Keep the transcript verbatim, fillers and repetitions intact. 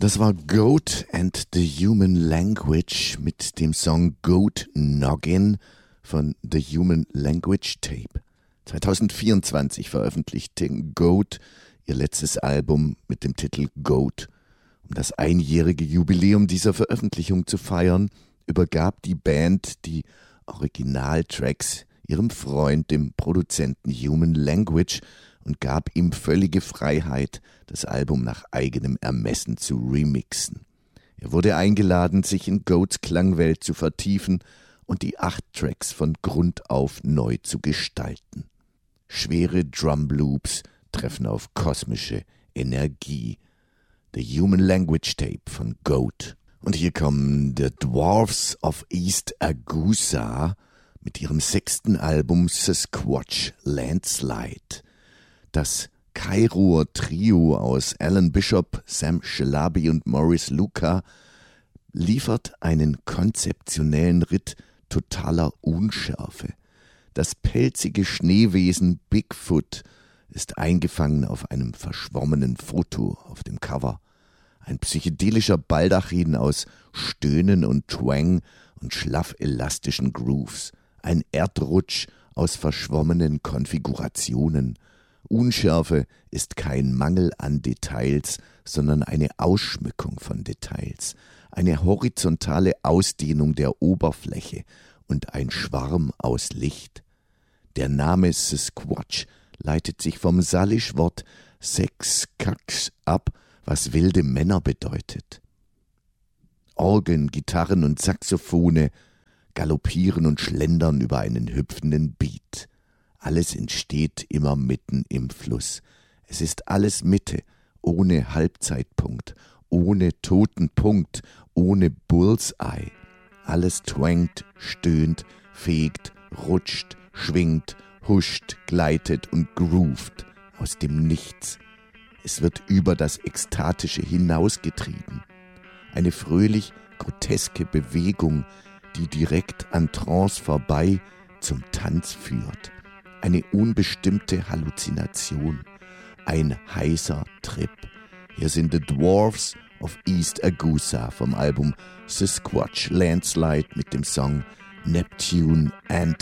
Das war Goat and the Human Language mit dem Song Goat Noggin von The Human Language Tape. zwanzig vierundzwanzig veröffentlichte Goat ihr letztes Album mit dem Titel Goat. Um das einjährige Jubiläum dieser Veröffentlichung zu feiern, übergab die Band die Originaltracks ihrem Freund, dem Produzenten Human Language, und gab ihm völlige Freiheit, das Album nach eigenem Ermessen zu remixen. Er wurde eingeladen, sich in Goats Klangwelt zu vertiefen und die acht Tracks von Grund auf neu zu gestalten. Schwere Drumloops treffen auf kosmische Energie. The Human Language Tape von Goat. Und hier kommen The Dwarfs of East Agusa mit ihrem sechsten Album Sasquatch Landslide. Das Kairoer Trio aus Alan Bishop, Sam Shalabi und Maurice Luca liefert einen konzeptionellen Ritt totaler Unschärfe. Das pelzige Schneewesen Bigfoot ist eingefangen auf einem verschwommenen Foto auf dem Cover. Ein psychedelischer Baldachin aus Stöhnen und Twang und schlaff elastischen Grooves. Ein Erdrutsch aus verschwommenen Konfigurationen. Unschärfe ist kein Mangel an Details, sondern eine Ausschmückung von Details, eine horizontale Ausdehnung der Oberfläche und ein Schwarm aus Licht. Der Name Sasquatch leitet sich vom Salish-Wort Sex-Kax ab, was wilde Männer bedeutet. Orgeln, Gitarren und Saxophone galoppieren und schlendern über einen hüpfenden Beat. Alles entsteht immer mitten im Fluss. Es ist alles Mitte, ohne Halbzeitpunkt, ohne toten Punkt, ohne Bullseye. Alles twangt, stöhnt, fegt, rutscht, schwingt, huscht, gleitet und groovt aus dem Nichts. Es wird über das Ekstatische hinausgetrieben. Eine fröhlich groteske Bewegung, die direkt an Trance vorbei zum Tanz führt. Eine unbestimmte Halluzination, ein heißer Trip. Hier sind The Dwarfs of East Agusa vom Album Sasquatch Landslide mit dem Song Neptune and